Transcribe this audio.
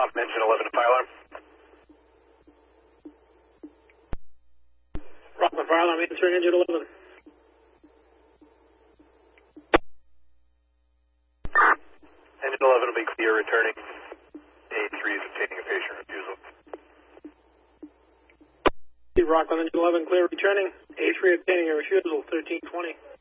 Rockland engine 11 to fire alarm. Rockland fire alarm answering engine 11. Engine 11 will be clear returning. A3 is obtaining a patient refusal. Rockland engine 11 clear returning. A3 obtaining a refusal 1320.